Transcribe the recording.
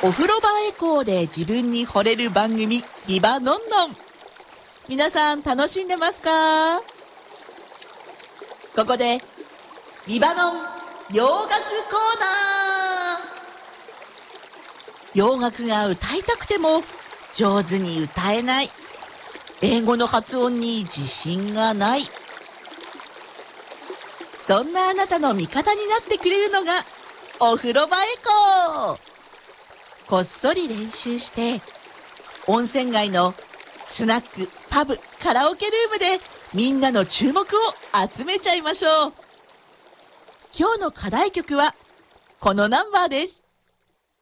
お風呂場エコーで自分に惚れる番組ビバノンノン。皆さん楽しんでますか？ここでビバノン洋楽コーナー。洋楽が歌いたくても上手に歌えない、英語の発音に自信がない、そんなあなたの味方になってくれるのがお風呂場エコー。こっそり練習して温泉街のスナック、パブ、カラオケルームでみんなの注目を集めちゃいましょう。今日の課題曲はこのナンバーです。